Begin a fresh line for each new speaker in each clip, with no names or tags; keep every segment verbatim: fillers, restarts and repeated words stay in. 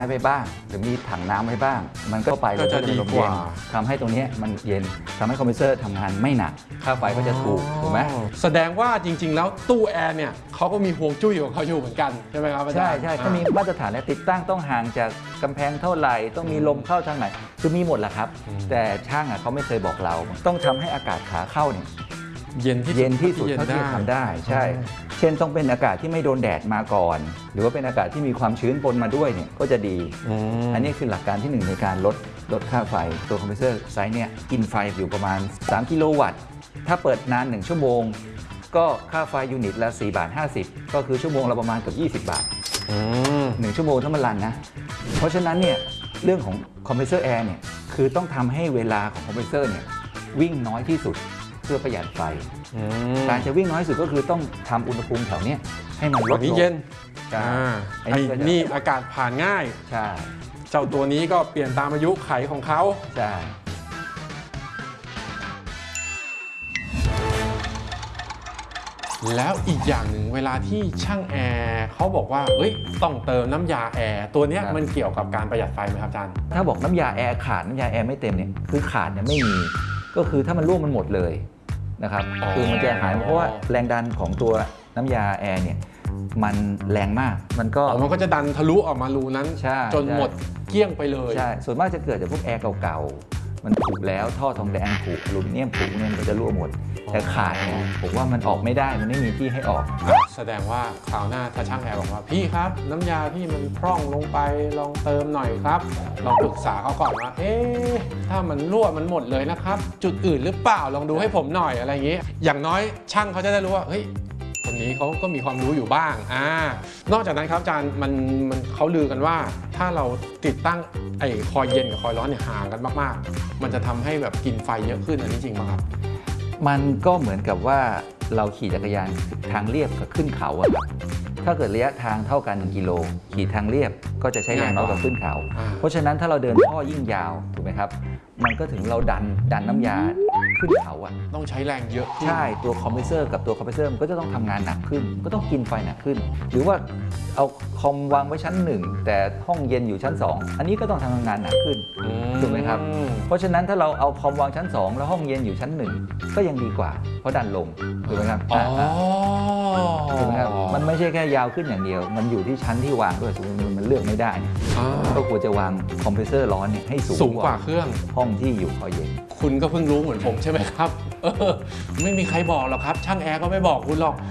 ไปบ้างหรือมีถังน้ำไว้บ้างมันก็ไป
ก็จะดีกว่า
ทำให้ตรงนี้มันเย็นทำให้คอมเพรสเซอร์ทำงานไม่หนักค่าไฟก็จะถูกถูกไหม
แสดงว่าจริงๆแล้วตู้แอร์เนี่ยเขาก็มีห่วงจุ้ยของเขาอยู่เหมือนกันใช่ไหมครับอาจารย์
ใช่ใช่เขามีมาตรฐานและติดตั้งต้องห่างจากกำแพงเท่าไหร่ต้องมีลมเข้าทางไหนคือมีหมดแหละครับแต่ช่างอ่ะเขาไม่เคยบอกเราต้องทำให้อากาศขาเข้าเนี่ย
เย็นที่
เย็นที่สุดเท่าที่จะทำได้ใช่เช่นต้องเป็นอากาศที่ไม่โดนแดดมาก่อนหรือว่าเป็นอากาศที่มีความชื้นปนมาด้วยเนี่ยก็จะดีอันนี้คือหลักการที่หนึ่งในการลดลดค่าไฟตัวคอมเพรสเซอร์ไซส์เนี่ยกินไฟอยู่ประมาณสามกิโลวัตต์ถ้าเปิดนานหนึ่งชั่วโมงก็ค่าไฟยูนิตละสี่บาทห้าสิบก็คือชั่วโมงละประมาณเกือบยี่สิบบาทหนึ่งชั่วโมงถ้ามันรันนะเพราะฉะนั้นเนี่ยเรื่องของคอมเพรสเซอร์แอร์เนี่ยคือต้องทำให้เวลาของคอมเพรสเซอร์เนี่ยวิ่งน้อยที่สุดเพื่อประหยัดไฟการจะวิ่งน้อยสุดก็คือต้องทำอุณหภูมิแถวนี้ให้มันลดลง
นี้เย็น
ใช่
ไอ้นี่อากาศผ่านง่าย
ใช่
เจ้าตัวนี้ก็เปลี่ยนตามอายุไขของเขา
ใช่
แล้วอีกอย่างหนึ่งเวลาที่ช่างแอร์เขาบอกว่าเอ้ยต้องเติมน้ำยาแอร์ตัวนี้มันเกี่ยวกับการประหยัดไฟไหมครับอาจารย์
ถ้าบอกน้ำยาแอร์ขาดน้ำยาแอร์ไม่เต็มเนี่ยคือขาดเนี่ยไม่มีก็คือถ้ามันรั่วมันหมดเลยนะครับคือมันจะหายเพราะว่าแรงดันของตัวน้ำยาแอร์เนี่ยมันแรงมากมันก็
มันก็จะดันทะลุออกมารูนั้นจนหมดเกลี้ยงไปเลย
ใช่ส่วนมากจะเกิดจากพวกแอร์เก่าๆมันผุแล้วท่อทองแดงผุอลูมิเนียมผุเนี่ยมันจะรั่วหมดแต่ขาดเนี่ยผมว่ามันออกไม่ได้มันไม่มีที่ให้ออก
แสดงว่าคราวหน้าถ้าช่างแอร์บอกว่าพี่ครับน้ำยาพี่มันพร่องลงไปลองเติมหน่อยครับลองปรึกษาเขาก่อนว่าเอ๊ะถ้ามันรั่วมันหมดเลยนะครับจุดอื่นหรือเปล่าลองดูให้ผมหน่อยอะไรอย่างนี้อย่างน้อยช่างเขาจะได้รู้ว่าเฮ้ยคนนี้เขาก็มีความรู้อยู่บ้างอ่านอกจากนั้นครับอาจารย์มันมันเขาลือกันว่าถ้าเราติดตั้งไอ้คอยเย็นกับคอยร้อนเนี่ยห่างกันมากๆมันจะทำให้แบบกินไฟเยอะขึ้นอันนี้จริงไหมครับ
มันก็เหมือนกับว่าเราขี่จักรยานทางเรียบกับขึ้นเขาอะครับถ้าเกิดระยะทางเท่ากันหนึ่งกิโลขี่ทางเรียบก็จะใช้แรงน้อยกว่าขึ้นเขาเพราะฉะนั้นถ้าเราเดินท่อยิ่งยาวถูกไหมครับมันก็ถึงเราดันดันน้ำยาขึ้นเขาอะ
ต้องใช้แรงเยอะ
ใช่ตัวคอมเพรสเซอร์กับตัวคอมเพรสเซอร์มันก็จะต้องทำงานหนักขึ้นก็ต้องกินไฟหนักขึ้นหรือว่าเอาคอมวางไว้ชั้นหนึ่งแต่ห้องเย็นอยู่ชั้นสองอันนี้ก็ต้องทำงานหนักขึ้นถูกไหมครับเพราะฉะนั้นถ้าเราเอาคอมวางชั้นสองแล้วห้องเย็นอยู่ชั้นหนึ่งก็ยังดีกว่าเพราะดันลงถูกไหมครับถูกไหมครับมันไม่ใช่แค่ยาวขึ้นอย่างเดียวมันอยู่ที่ชั้นที่วางด้วยสมมติมันเลือกไม่ได้ก็ควรจะวางคอมเพรสเซอร์ร้อนเนี่ยให้สูง
กว่าเครื่อง
ห้องที่อยู่คอยเย็น
คุณก็เพิ่งรู้เหมือนผมใช่ไหมครับเออไม่มีใครบอกหรอกครับช่างแอร์ก็ไม่บอกคุณหรอก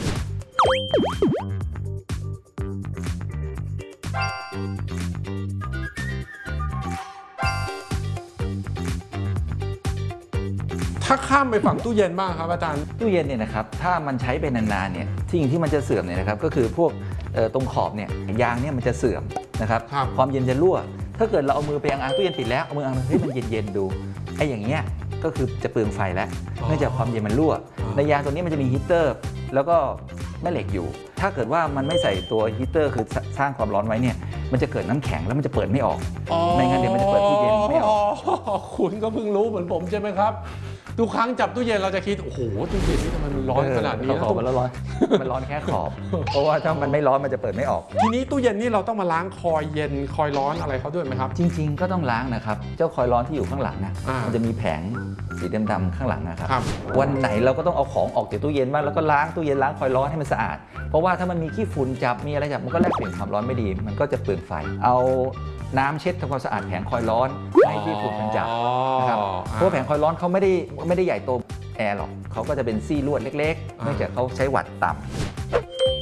ถ้าข้ามไปฝั่งตู้เย็นบ้างครับอาจารย์
ตู้เย็นเนี่ยนะครับถ้ามันใช้ไปนานๆเนี่ยสิ่งที่มันจะเสื่อมเนี่ยนะครับก็คือพวกตรงขอบเนี่ยยางเนี่ยมันจะเสื่อมนะครับความเย็นจะรั่วถ้าเกิดเราเอามือไปอังอังตู้เย็นปิดแล้วเอามืออังเฮ้ยมันเย็นๆดูไอ้อย่างเงี้ยก็คือจะเปลืองไฟแล้วเนื่องจากความเย็นมันรั่วในยางตัวนี้มันจะมีฮีตเตอร์แล้วก็แม่เหล็กอยู่ถ้าเกิดว่ามันไม่ใส่ตัวฮีตเตอร์คือสร้างความร้อนไว้เนี่ยมันจะเกิดน้ำแข็งแล้วมันจะเปิดไม่ออกไม่งั้นเดี๋ยวมันจะเปิดตู้เย็นไม่ออก
คุณก็เพิ่งรู้เหมือนผมใช่ไหมครับทุกครั้งจับตู้เย็นเราจะคิดโอ้โหตู้เย็นนี่ทำไมมันร้อนขนาดนี้
ขอบมันร้อนมันร้อนแค่ขอบเพราะว่าถ้ามันไม่ร้อนมันจะเปิดไม่ออก
ทีนี้ตู้เย็นนี่เราต้องมาล้างคอยเย็นคอยร้อนอะไรเขาด้วยไหมครับ
จริงๆก็ต้องล้างนะครับเจ้าคอยร้อนที่อยู่ข้างหลังนะมันจะมีแผงสีดำๆข้างหลังนะครับวันไหนเราก็ต้องเอาของออกจากตู้เย็นบ้างแล้วก็ล้างตู้เย็นล้างคอยร้อนให้มันสะอาดเพราะว่าถ้ามันมีขี้ฝุ่นจับมีอะไรจับมันก็แลกเปลี่ยนความร้อนไม่ดีมันก็จะเปลืองไฟเอาน้ำเช็ดทำความสะอาดแผงคอยร้อนให้ขี้ฝุ่นมันจับนะครับเพราะแผงคอยร้อนเขาไม่ได้ไม่ได้ใหญ่โตแอร์หรอกเขาก็จะเป็นซี่ลวดเล็กๆเนื่องจากเขาใช้วัตต์ต่ำ